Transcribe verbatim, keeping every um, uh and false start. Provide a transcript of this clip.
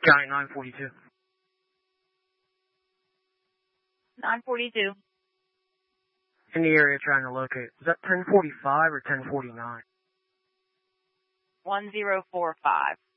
County nine forty-two. nine forty-two. In the area trying to locate. Is that ten forty-five or ten forty-nine? one zero four five.